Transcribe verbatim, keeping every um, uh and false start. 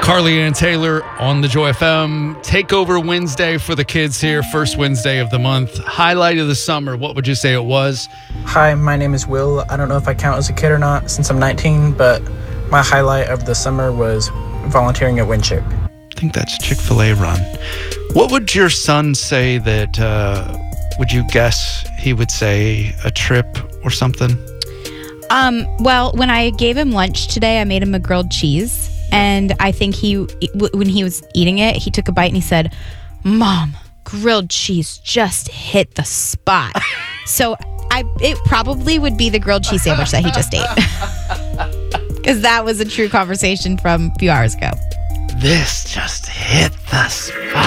Carly Ann Taylor on the Joy F M. Takeover Wednesday for the kids here. First Wednesday of the month. Highlight of the summer. What would you say it was? Hi, my name is Will. I don't know if I count as a kid or not since I'm nineteen, but my highlight of the summer was volunteering at Winship. I think that's Chick-fil-A run. What would your son say that, uh, would you guess he would say a trip or something? Um, well, when I gave him lunch today, I made him a grilled cheese. And I think he, when he was eating it, he took a bite and he said, "Mom, grilled cheese just hit the spot." So I, it probably would be the grilled cheese sandwich that he just ate. Because that was a true conversation from a few hours ago. This just hit the spot.